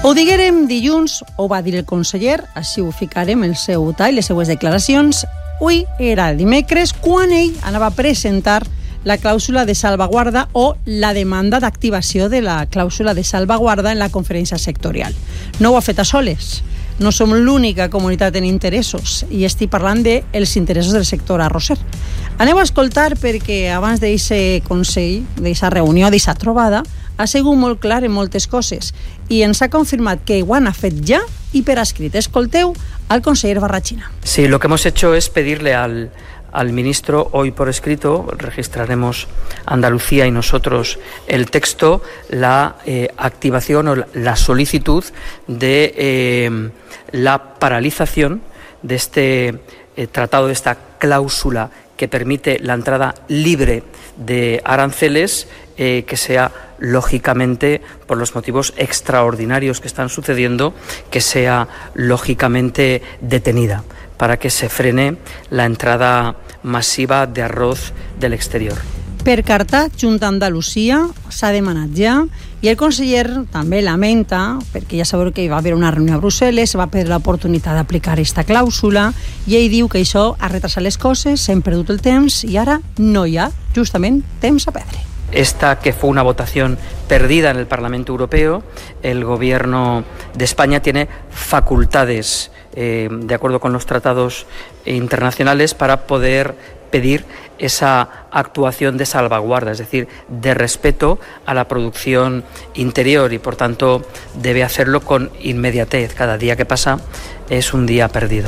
Ho diguérem dilluns, ho va dir el conseller, així ho ficarem el seu tall, les seues declaracions. Avui era dimecres quan ell anava a presentar la clàusula de salvaguarda o la demanda d'activació de la clàusula de salvaguarda en la conferència sectorial. No ho ha fet a soles. No som l'única comunitat en interessos i estic parlant dels interessos del sector arrosser. Aneu a escoltar perquè abans d'aquest consell, d'aquesta reunió, d'aquesta trobada, ha sigut molt clar en moltes coses i ens ha confirmat que ho han fet ja y per escrit. Escolteu al conseller Barrachina. Sí, lo que hemos hecho es pedirle al ministro hoy por escrito, registraremos Andalucía y nosotros el texto, la activación o la solicitud de la paralización de este tratado, de esta cláusula que permite la entrada libre de aranceles, que sea lógicamente, por los motivos extraordinarios que están sucediendo, que sea lógicamente detenida para que se frene la entrada masiva de arroz del exterior. Per carta, Junta Andalusia s'ha demanat ja i el conseller també lamenta, perquè ja sabeu que hi va haver una reunió a Brussel·les, va perdre l'oportunitat d'aplicar aquesta clàusula i ell diu que això ha retrasat les coses, s'han perdut el temps i ara no hi ha justament temps a perdre. Esta que fue una votación perdida en el Parlamento Europeo, el Gobierno de España tiene facultades, de acuerdo con los tratados internacionales, para poder pedir esa actuación de salvaguarda, es decir, de respeto a la producción interior y, por tanto, debe hacerlo con inmediatez. Cada día que pasa es un día perdido.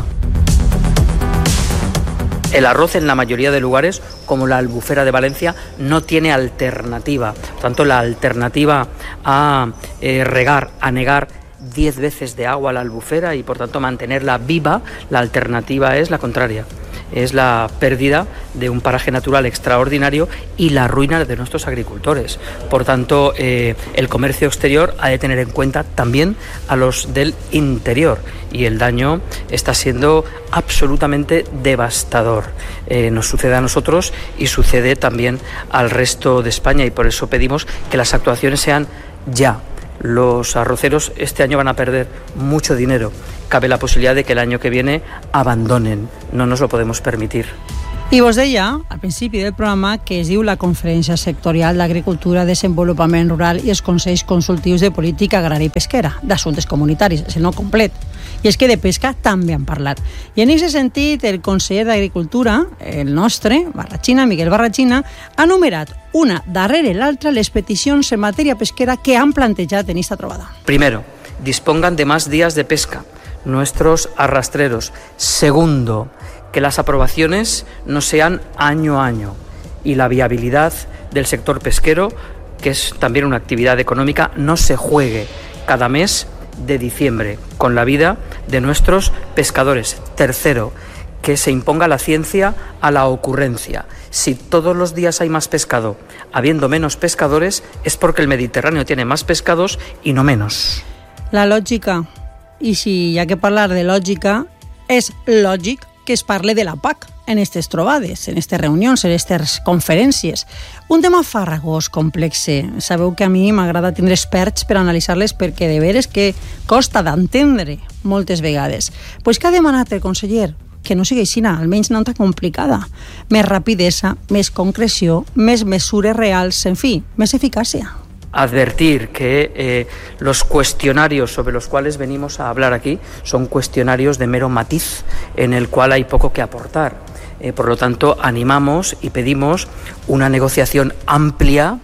El arroz en la mayoría de lugares, como la Albufera de Valencia, no tiene alternativa. Por tanto, la alternativa a regar, a negar 10 veces de agua a la albufera y, por tanto, mantenerla viva, la alternativa es la contraria. Es la pérdida de un paraje natural extraordinario y la ruina de nuestros agricultores. Por tanto, el comercio exterior ha de tener en cuenta también a los del interior y el daño está siendo absolutamente devastador. Nos sucede a nosotros y sucede también al resto de España y por eso pedimos que las actuaciones sean ya. Los arroceros este año van a perder mucho dinero. Cabe la posibilidad de que el año que viene abandonen. No nos lo podemos permitir. I vos deia, al principi del programa, que es diu la Conferència Sectorial d'Agricultura, Desenvolupament Rural i els Consells Consultius de Política Agrària i Pesquera, d'Assumptes Comunitaris, és el nom complet. I és que de pesca també han parlat. I en aquest sentit, el conseller d'Agricultura, el nostre, Barrachina, Miguel Barrachina, ha enumerat una darrere l'altra les peticions en matèria pesquera que han plantejat en esta trobada. Primero, dispongan de más días de pesca nuestros arrastreros. Segundo, que las aprobaciones no sean año a año y la viabilidad del sector pesquero, que es también una actividad económica, no se juegue cada mes de diciembre con la vida de nuestros pescadores. Tercero, que se imponga la ciencia a la ocurrencia. Si todos los días hay más pescado, habiendo menos pescadores, es porque el Mediterráneo tiene más pescados y no menos. La lògica, i si hi ha que parlar de lògica, és lògic que es parle de la PAC en aquestes trobades, en aquestes reunions, en aquestes conferències. Un tema farragós, complex. Sabeu que a mi m'agrada tindre experts per analitzar-les perquè de veres que costa d'entendre moltes vegades. Pues què ha demanat el conseller? Que no sigui així, almenys no tan complicada. Més rapidesa, més concreció, més mesures reals, en fi, més eficàcia. Advertir que los cuestionarios sobre los cuales venimos a hablar aquí son cuestionarios de mero matiz en el cual hay poco que aportar. Por lo tanto, animamos y pedimos una negociación amplia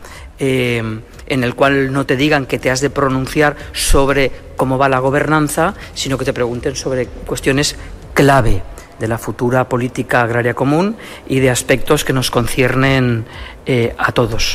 en el cual no te digan que te has de pronunciar sobre cómo va la gobernanza, sino que te pregunten sobre cuestiones clave de la futura política agraria común y de aspectos que nos conciernen a todos.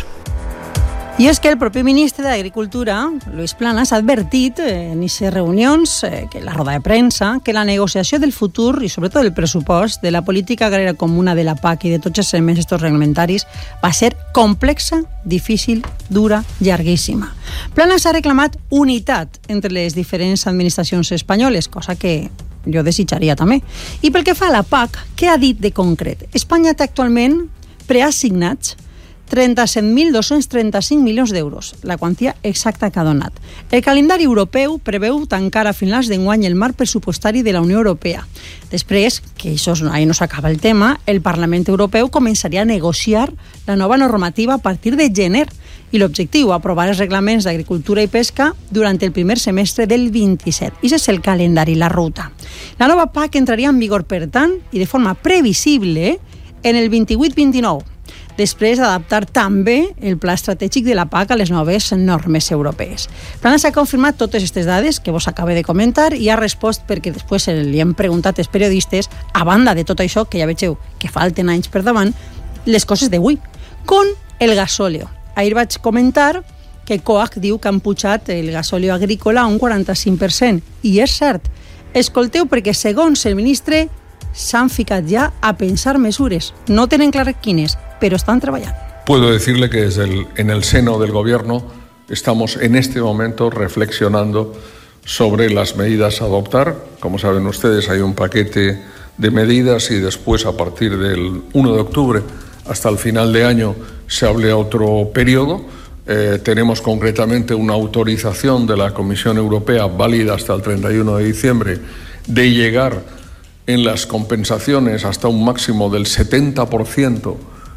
I és que el propi ministre d'Agricultura, Luis Planas, ha advertit en aquestes reunions, que la roda de premsa, que la negociació del futur i sobretot del pressupost de la política agrària comuna de la PAC i de tots els elements reglamentaris va ser complexa, difícil, dura, llarguíssima. Planas ha reclamat unitat entre les diferents administracions espanyoles, cosa que jo desitjaria també. I pel que fa a la PAC, què ha dit de concret? Espanya té actualment preassignats 37.235 milions d'euros, la quantia exacta que ha donat. El calendari europeu preveu tancar a finals d'enguany el marc pressupostari de la Unió Europea. Després, que això no s'acaba el tema, el Parlament Europeu començaria a negociar la nova normativa a partir de gener i l'objectiu, aprovar els reglaments d'agricultura i pesca durant el primer semestre del 27. I és el calendari, la ruta. La nova PAC entraria en vigor, per tant, i de forma previsible, en el 28-29, després d'adaptar també el pla estratègic de la PAC a les noves normes europees. Plana s'ha confirmat totes aquestes dades que vos acabo de comentar i ha respost perquè després li hem preguntat als periodistes, a banda de tot això, que ja vegeu que falten anys per davant, les coses d'avui, con el gasóleo. Ahir vaig comentar que COAG diu que han pujat el gasóleo agrícola a un 45%, i és cert. Escolteu, perquè segons el ministre s'han ficat ja a pensar mesures. No tenen clar quines, pero están trabajando. Puedo decirle que en el seno del Gobierno estamos en este momento reflexionando sobre las medidas a adoptar. Como saben ustedes, hay un paquete de medidas y después, a partir del 1 de octubre hasta el final de año, se abre otro periodo. Tenemos concretamente una autorización de la Comisión Europea válida hasta el 31 de diciembre de llegar en las compensaciones hasta un máximo del 70%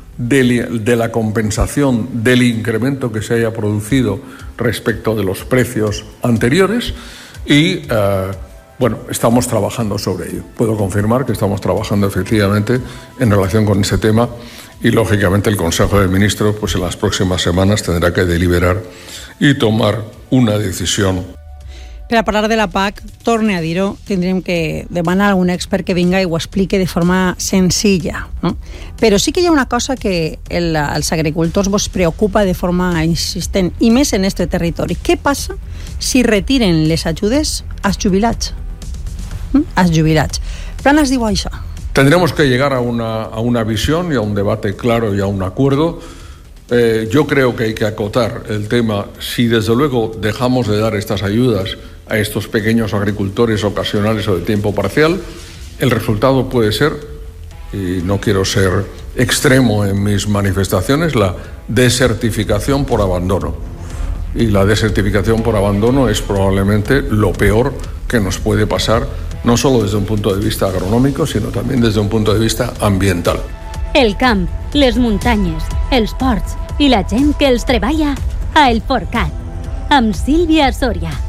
de la compensación del incremento que se haya producido respecto de los precios anteriores y, estamos trabajando sobre ello. Puedo confirmar que estamos trabajando efectivamente en relación con ese tema y, lógicamente, el Consejo de Ministros pues en las próximas semanas tendrá que deliberar y tomar una decisión. Per a parlar de la PAC, torne a dir-ho, tindrem que demanar a algun expert que vinga i ho expliqui de forma senzilla, no? Però sí que hi ha una cosa que als agricultors vos preocupa de forma insistent, i més en este territori. Què passa si retiren les ajudes als jubilats? Als jubilats. Planas diu això. Tendremos que llegar a una visión y a un debate claro y a un acuerdo. Yo creo que hay que acotar el tema. Si desde luego dejamos de dar estas ayudas a estos pequeños agricultores ocasionales o de tiempo parcial, el resultado puede ser, y no quiero ser extremo en mis manifestaciones, la desertificación por abandono. Y la desertificación por abandono es probablemente lo peor que nos puede pasar, no solo desde un punto de vista agronòmico, sinó també des d'un punt de vista ambiental. El camp, les muntanyes, els ports i la gent que els treballa a El Porcat, amb Sílvia Soria.